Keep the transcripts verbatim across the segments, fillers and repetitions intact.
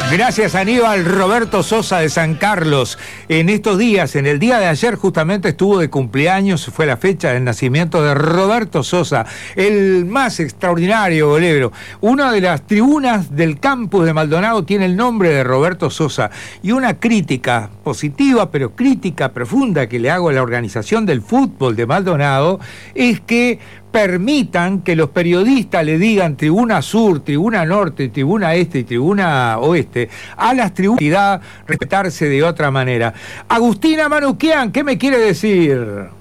Gracias, Aníbal. Roberto Sosa de San Carlos. En estos días, en el día de ayer justamente estuvo de cumpleaños, fue la fecha del nacimiento de Roberto Sosa, el más extraordinario golero. Una de las tribunas del campus de Maldonado tiene el nombre de Roberto Sosa, y una crítica positiva, pero crítica profunda que le hago a la organización del fútbol de Maldonado es que permitan que los periodistas le digan tribuna sur, tribuna norte, tribuna este y tribuna oeste a las tribunas, respetarse de otra manera. Agustina Manuquian, ¿qué me quiere decir?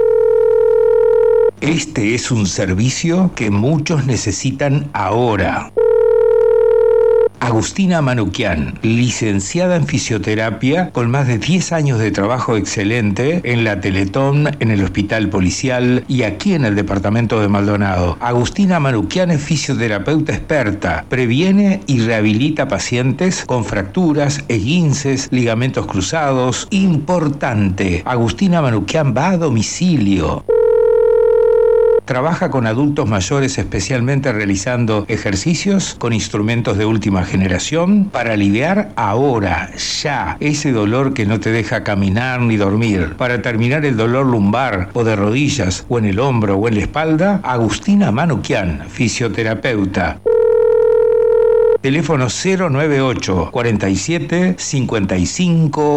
Este es un servicio que muchos necesitan ahora. Agustina Manuquian, licenciada en fisioterapia, con más de diez años de trabajo excelente en la Teletón, en el Hospital Policial y aquí en el departamento de Maldonado. Agustina Manuquian es fisioterapeuta experta, previene y rehabilita pacientes con fracturas, esguinces, ligamentos cruzados. Importante, Agustina Manuquian va a domicilio. Trabaja con adultos mayores, especialmente realizando ejercicios con instrumentos de última generación para aliviar ahora, ya, ese dolor que no te deja caminar ni dormir. Para terminar el dolor lumbar o de rodillas o en el hombro o en la espalda, Agustina Manuquian, fisioterapeuta. Teléfono cero nueve ocho, cuarenta y siete, cincuenta y cinco